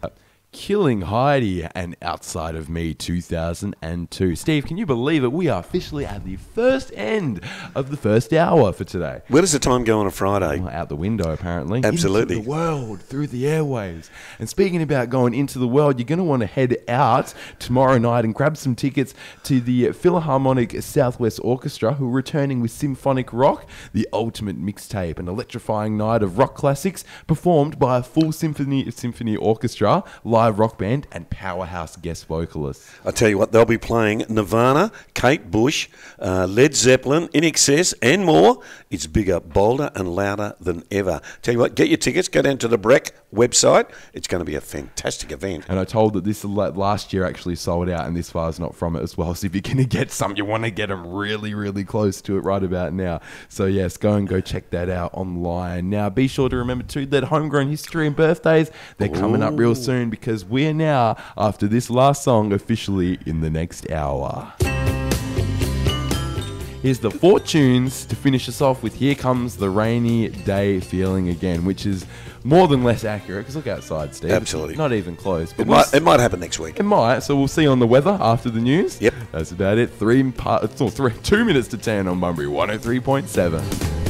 Killing Heidi and Outside of Me 2002. Steve, can you believe it? We are officially at the first end of the first hour for today. Where does the time go on a Friday? Well, out the window, apparently. Absolutely. Into the world, through the airwaves. And speaking about going into the world, you're going to want to head out tomorrow night and grab some tickets to the Philharmonic Southwest Orchestra, who are returning with Symphonic Rock, the ultimate mixtape, an electrifying night of rock classics performed by a full symphony orchestra, live rock band, and powerhouse guest vocalists. I tell you what, they'll be playing Nirvana, Kate Bush, Led Zeppelin, INXS, and more. It's bigger, bolder, and louder than ever. Tell you what, get your tickets, go down to the Breck website. It's going to be a fantastic event. And I told that this last year actually sold out, and this far's not from it as well. So if you're going to get some, you want to get them really, really close to it right about now. So yes, go check that out online. Now, be sure to remember too that Homegrown History and Birthdays, they're coming up real soon, because we're now, after this last song, officially in the next hour. Here's the Fortunes to finish us off with Here Comes the Rainy Day Feeling Again, which is more than less accurate, because look outside, Steve. Absolutely. It's not even close. But It might happen next week. It might, so we'll see on the weather after the news. Yep. That's about it. 2 minutes to 10 on Bunbury 103.7.